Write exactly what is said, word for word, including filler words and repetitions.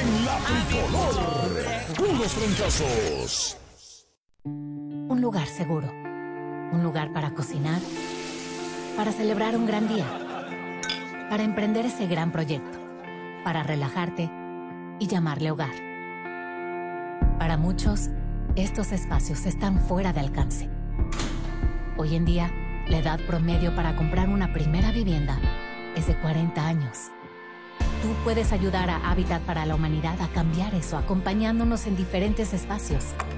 En la tricolor, puros fracasos. Un lugar seguro. Un lugar para cocinar. Para celebrar un gran día. Para emprender ese gran proyecto. Para relajarte y llamarle hogar. Para muchos, estos espacios están fuera de alcance. Hoy en día, la edad promedio para comprar una primera vivienda es de cuarenta años. Tú puedes ayudar a Hábitat para la Humanidad a cambiar eso, acompañándonos en diferentes espacios.